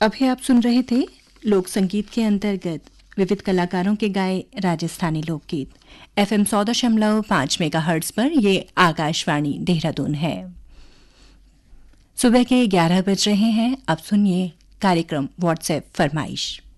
अभी आप सुन रहे थे लोक संगीत के अंतर्गत विविध कलाकारों के गाए राजस्थानी लोकगीत। FM 100.5 मेगाहर्ट्ज पर ये आकाशवाणी देहरादून है। सुबह के 11 बज रहे हैं। अब सुनिए कार्यक्रम व्हाट्सएप फरमाइश।